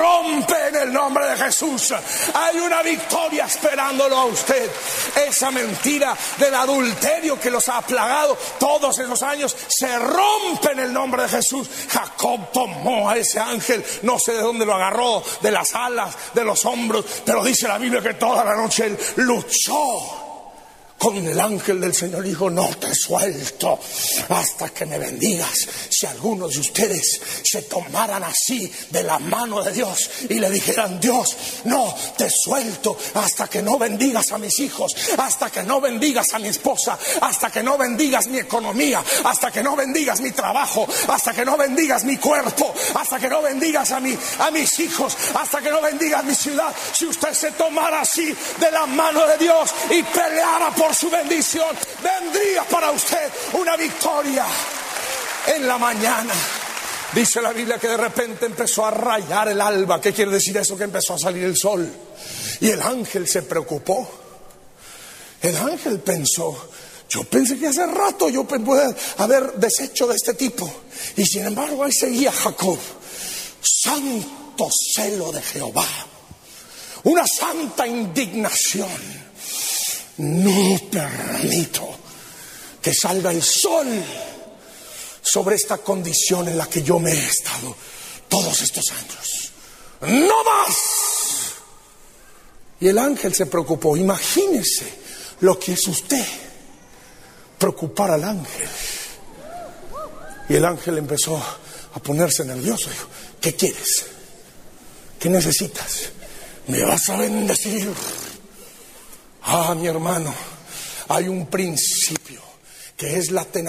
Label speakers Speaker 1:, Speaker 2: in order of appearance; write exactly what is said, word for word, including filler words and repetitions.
Speaker 1: rompe en el nombre de Jesús. Hay una victoria esperándolo a usted. Esa mentira del adulterio que los ha plagado todos esos años se rompe en el nombre de Jesús. Jacob tomó a ese ángel, no sé de dónde lo agarró, de las alas, de los hombros, pero dice la Biblia que toda la noche él luchó con el ángel del Señor. Dijo: no te suelto hasta que me bendigas. Si algunos de ustedes se tomaran así de la mano de Dios y le dijeran: Dios, no te suelto hasta que no bendigas a mis hijos, hasta que no bendigas a mi esposa, hasta que no bendigas mi economía, hasta que no bendigas mi trabajo, hasta que no bendigas mi cuerpo, hasta que no bendigas a, mi, a mis hijos, hasta que no bendigas mi ciudad. Si usted se tomara así de la mano de Dios y peleara por su bendición, vendría para usted una victoria en la mañana. Dice la Biblia que de repente empezó a rayar el alba. ¿Qué quiere decir eso? Que empezó a salir el sol. Y el ángel se preocupó. El ángel pensó: yo pensé que hace rato yo pude haber deshecho de este tipo. Y sin embargo ahí seguía Jacob. Santo celo de Jehová, una santa indignación. No permito que salga el sol sobre esta condición en la que yo me he estado todos estos años. ¡No más! Y el ángel se preocupó. Imagínese lo que es usted preocupar al ángel. Y el ángel empezó a ponerse nervioso. Dijo: ¿qué quieres? ¿Qué necesitas? ¿Me vas a bendecir? Ah, mi hermano, hay un principio que es la tenacidad